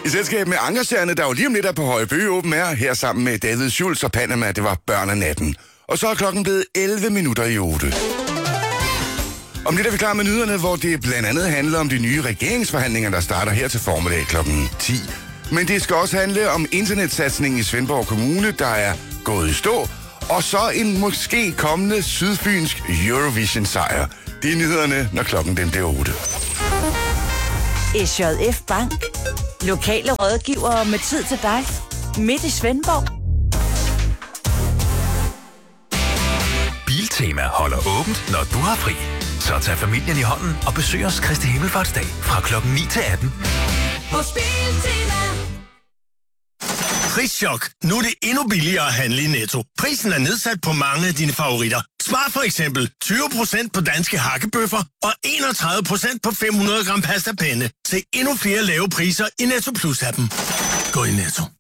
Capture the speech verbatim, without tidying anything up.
I selskab med Ankerstjerne, der jo lige om lidt er på Højby Open Air, her sammen med David Schultz og Panama, det var børn af natten. Og så er klokken blevet elleve minutter i otte. Om lidt er vi klar med nyhederne, hvor det blandt andet handler om de nye regeringsforhandlinger, der starter her til formiddag klokken ti. Men det skal også handle om internetsatsningen i Svendborg Kommune, der er gået i stå, og så en måske kommende sydfynsk Eurovision-sejr. Det er nyhederne, når klokken den bliver otte. S J F Bank. Lokale rådgivere med tid til dig. Midt i Svendborg. Biltema holder åbent, når du har fri. Så tag familien i hånden og besøg os Kristi Himmelfartsdag fra klokken ni til atten. Hos Biltema. Prischok. Nu er det endnu billigere at handle i Netto. Prisen er nedsat på mange af dine favoritter. Smart for eksempel tyve procent på danske hakkebøffer og enogtredive procent på fem hundrede gram pasta penne. Se endnu flere lave priser i Netto Plus-appen. Gå i Netto.